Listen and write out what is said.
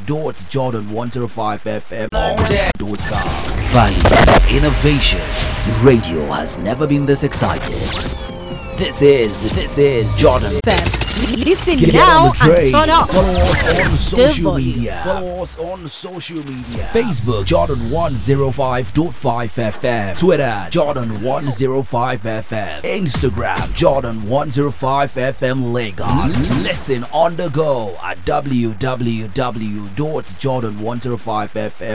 www.jordan105fm Value, innovation. Radio has never been this excited. This is Jordan. Listen Get now on the train. and turn up. Follow us on social volume. media. Follow us on social media. Facebook Jordan105.5 FM. Twitter Jordan105 FM. Instagram Jordan105 FM Lagos. Listen on the go at www.jordan105fm.